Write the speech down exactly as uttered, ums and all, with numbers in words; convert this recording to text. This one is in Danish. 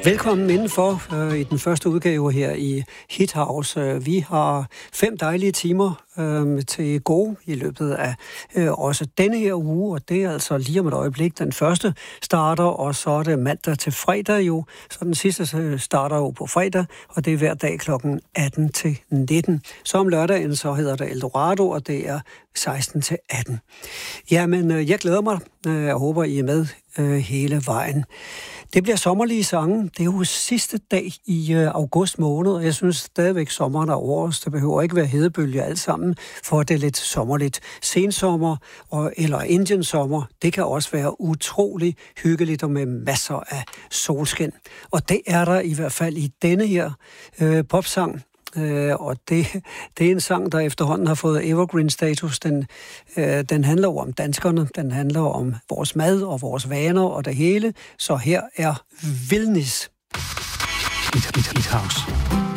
Velkommen indenfor øh, i den første udgave her i Hit House. Vi har fem dejlige timer øh, til gode i løbet af øh, også denne her uge, og det er altså lige om et øjeblik. Den første starter, og så er det mandag til fredag jo. Så den sidste starter jo på fredag, og det er hver dag klokken atten til nitten. Så om lørdagen så hedder det Eldorado, og det er seksten til atten. Jamen, øh, jeg glæder mig. Jeg håber, I er med øh, hele vejen. Det bliver sommerlige sange. Det er jo sidste dag i øh, august måned, og jeg synes stadigvæk sommeren er over os. Det behøver ikke være hedebølge alt sammen, for det er lidt sommerligt. Sensommer og, eller indiensommer, det kan også være utrolig hyggeligt og med masser af solskin. Og det er der i hvert fald i denne her øh, popsang. Øh, og det, det er en sang, der efterhånden har fået evergreen-status. Den, øh, den handler jo om danskerne, den handler om vores mad og vores vaner og det hele. Så her er Vildnis. Hit, hit, hit house.